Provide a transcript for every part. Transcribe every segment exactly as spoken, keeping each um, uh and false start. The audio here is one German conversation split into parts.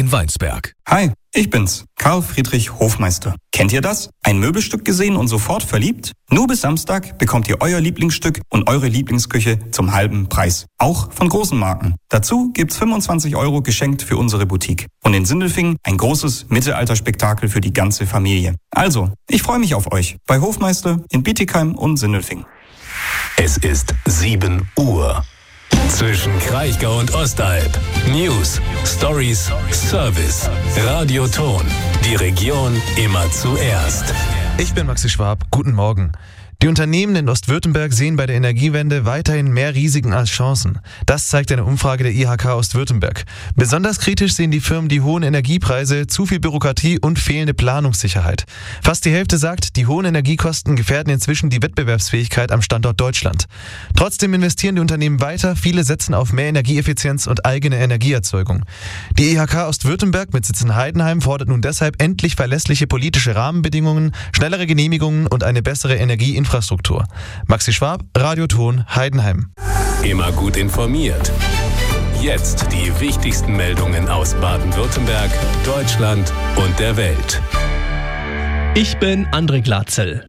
in Weinsberg. Hi, ich bin's, Karl Friedrich Hofmeister. Kennt ihr das? Ein Möbelstück gesehen und sofort verliebt? Nur bis Samstag bekommt ihr euer Lieblingsstück und eure Lieblingsküche zum halben Preis. Auch von großen Marken. Dazu gibt's fünfundzwanzig Euro geschenkt für unsere Boutique. Und in Sindelfingen ein großes Mittelalterspektakel für die ganze Familie. Also, ich freue mich auf euch bei Hofmeister in Bietigheim und Sindelfingen. Es ist sieben Uhr. Zwischen Kraichgau und Ostalb. News, Stories, Service. Radio Ton. Die Region immer zuerst. Ich bin Maxi Schwab. Guten Morgen. Die Unternehmen in Ostwürttemberg sehen bei der Energiewende weiterhin mehr Risiken als Chancen. Das zeigt eine Umfrage der I H K Ostwürttemberg. Besonders kritisch sehen die Firmen die hohen Energiepreise, zu viel Bürokratie und fehlende Planungssicherheit. Fast die Hälfte sagt, die hohen Energiekosten gefährden inzwischen die Wettbewerbsfähigkeit am Standort Deutschland. Trotzdem investieren die Unternehmen weiter, viele setzen auf mehr Energieeffizienz und eigene Energieerzeugung. Die I H K Ostwürttemberg mit Sitz in Heidenheim fordert nun deshalb endlich verlässliche politische Rahmenbedingungen, schnellere Genehmigungen und eine bessere Energieinfrastruktur. Infrastruktur. Maxi Schwab, Radio Ton, Heidenheim. Immer gut informiert. Jetzt die wichtigsten Meldungen aus Baden-Württemberg, Deutschland und der Welt. Ich bin André Glatzel.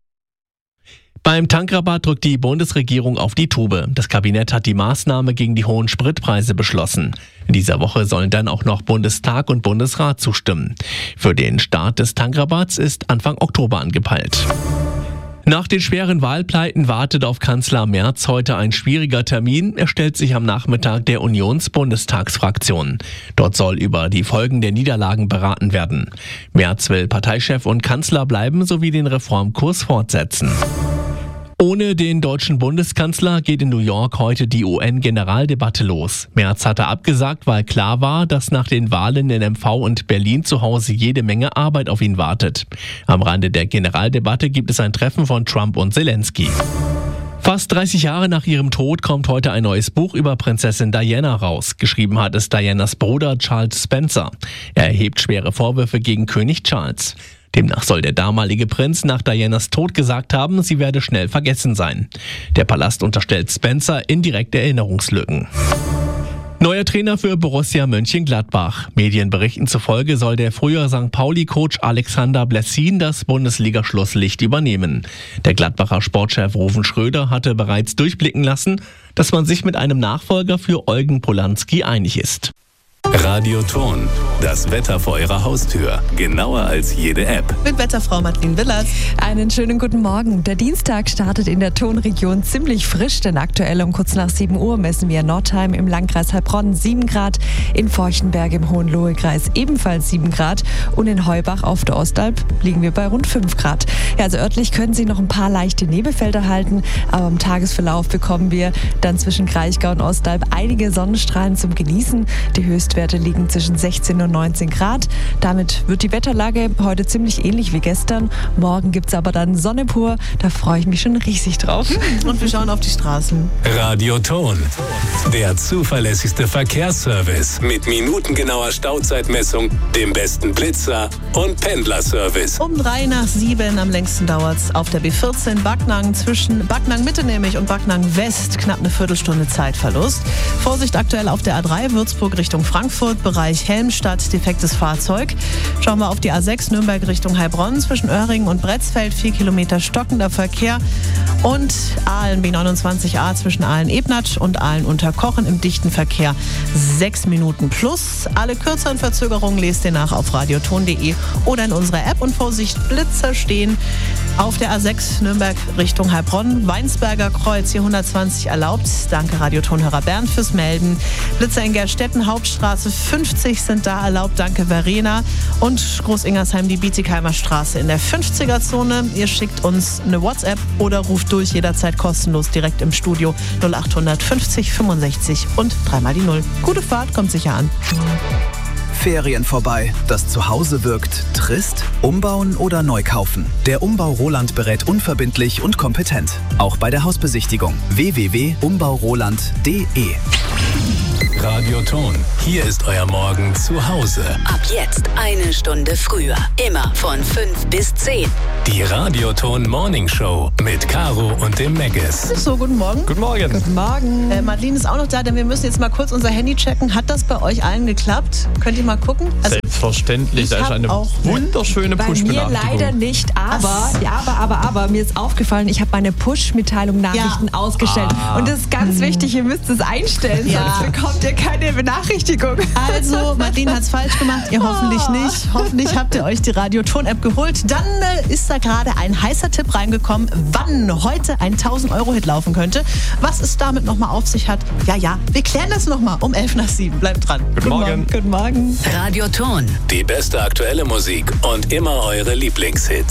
Beim Tankrabatt drückt die Bundesregierung auf die Tube. Das Kabinett hat die Maßnahme gegen die hohen Spritpreise beschlossen. In dieser Woche sollen dann auch noch Bundestag und Bundesrat zustimmen. Für den Start des Tankrabatts ist Anfang Oktober angepeilt. Nach den schweren Wahlpleiten wartet auf Kanzler Merz heute ein schwieriger Termin. Er stellt sich am Nachmittag der Unions-Bundestagsfraktion. Dort soll über die Folgen der Niederlagen beraten werden. Merz will Parteichef und Kanzler bleiben sowie den Reformkurs fortsetzen. Ohne den deutschen Bundeskanzler geht in New York heute die U N-Generaldebatte los. Merz hatte abgesagt, weil klar war, dass nach den Wahlen in M V und Berlin zu Hause jede Menge Arbeit auf ihn wartet. Am Rande der Generaldebatte gibt es ein Treffen von Trump und Zelensky. Fast dreißig Jahre nach ihrem Tod kommt heute ein neues Buch über Prinzessin Diana raus. Geschrieben hat es Dianas Bruder Charles Spencer. Er erhebt schwere Vorwürfe gegen König Charles. Demnach soll der damalige Prinz nach Dianas Tod gesagt haben, sie werde schnell vergessen sein. Der Palast unterstellt Spencer indirekte Erinnerungslücken. Neuer Trainer für Borussia Mönchengladbach. Medienberichten zufolge soll der frühere Sankt Pauli-Coach Alexander Blessin das Bundesliga-Schlusslicht übernehmen. Der Gladbacher Sportchef Ruven Schröder hatte bereits durchblicken lassen, dass man sich mit einem Nachfolger für Eugen Polanski einig ist. Radio Ton, das Wetter vor Ihrer Haustür, genauer als jede App. Mit Wetterfrau Madeleine Willers. Einen schönen guten Morgen. Der Dienstag startet in der Tonregion ziemlich frisch, denn aktuell um kurz nach sieben Uhr messen wir in Nordheim im Landkreis Heilbronn sieben Grad, in Forchtenberg im Hohenlohe-Kreis ebenfalls sieben Grad und in Heubach auf der Ostalb liegen wir bei rund fünf Grad. Ja, also örtlich können Sie noch ein paar leichte Nebelfelder halten, aber im Tagesverlauf bekommen wir dann zwischen Kraichgau und Ostalb einige Sonnenstrahlen zum Genießen. Die höchste Werte liegen zwischen sechzehn und neunzehn Grad. Damit wird die Wetterlage heute ziemlich ähnlich wie gestern. Morgen gibt es aber dann Sonne pur. Da freue ich mich schon riesig drauf. Und wir schauen auf die Straßen. Radio Ton, der zuverlässigste Verkehrsservice mit minutengenauer Stauzeitmessung, dem besten Blitzer und Pendlerservice. Um drei nach sieben am längsten dauert's auf der B vierzehn Backnang zwischen Backnang Mitte nämlich und Backnang West knapp eine Viertelstunde Zeitverlust. Vorsicht aktuell auf der A drei Würzburg Richtung Frankfurt, Bereich Helmstadt, defektes Fahrzeug. Schauen wir auf die A sechs Nürnberg Richtung Heilbronn zwischen Öhringen und Bretzfeld, vier Kilometer stockender Verkehr. Und Aalen B neunundzwanzig A zwischen Aalen-Ebnat und Aalen-Unterkochen im dichten Verkehr sechs Minuten plus. Alle kürzeren Verzögerungen lest ihr nach auf radioton punkt de oder in unserer App. Und Vorsicht, Blitzer stehen auf der A sechs Nürnberg Richtung Heilbronn, Weinsberger Kreuz, hier hundertzwanzig erlaubt. Danke Radiotonhörer Bernd fürs Melden. Blitzer in Gerstetten, Hauptstraße fünfzig sind da erlaubt. Danke Verena. Und Groß-Ingersheim, die Bietigheimer Straße in der fünfziger-Zone. Ihr schickt uns eine WhatsApp oder ruft durch, jederzeit kostenlos direkt im Studio null acht fünfzig fünfundsechzig und dreimal die Null. Gute Fahrt, kommt sicher an. Ferien vorbei. Das Zuhause wirkt trist? Umbauen oder neu kaufen? Der Umbau Roland berät unverbindlich und kompetent. Auch bei der Hausbesichtigung. w w w punkt umbau roland punkt de Radioton. Hier ist euer Morgen zu Hause. Ab jetzt eine Stunde früher. Immer von fünf bis zehn. Die Radioton Morning Show mit Caro und dem Megges. So, guten Morgen. Guten Morgen. Guten Morgen. Äh, Madeleine ist auch noch da, denn wir müssen jetzt mal kurz unser Handy checken. Hat das bei euch allen geklappt? Könnt ihr mal gucken? Also, Selbstverständlich, da ich ist hab eine auch- wunderschöne Bei mir Push-Benachrichtigung. leider nicht, aber, ja, aber, aber, aber, mir ist aufgefallen, ich habe meine Push-Mitteilung-Nachrichten Ja. ausgestellt. Und das ist ganz wichtig, ihr müsst es einstellen, Ja. sonst bekommt ihr keine Benachrichtigung. Also, Madeleine hat es falsch gemacht, ihr hoffentlich nicht. Hoffentlich habt ihr euch die Radioton-App geholt. Dann äh, ist da gerade ein heißer Tipp reingekommen, wann heute ein tausend-Euro-Hit laufen könnte. Was es damit nochmal auf sich hat, ja, ja, wir klären das nochmal um elf nach sieben. Bleibt dran. Guten Morgen. Guten Morgen. Radioton. Die beste aktuelle Musik und immer eure Lieblingshits.